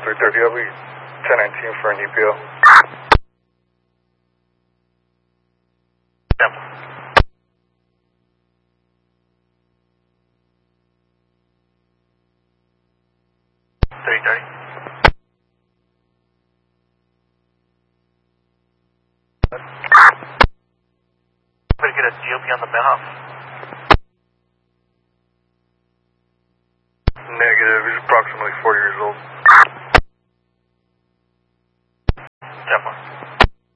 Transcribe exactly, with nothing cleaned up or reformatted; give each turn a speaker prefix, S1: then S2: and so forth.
S1: three thirty, I'll be ten nineteen for an E P O.
S2: Temple. three thirty. Better get a G O P on the behalf.
S1: Negative, he's approximately forty years old.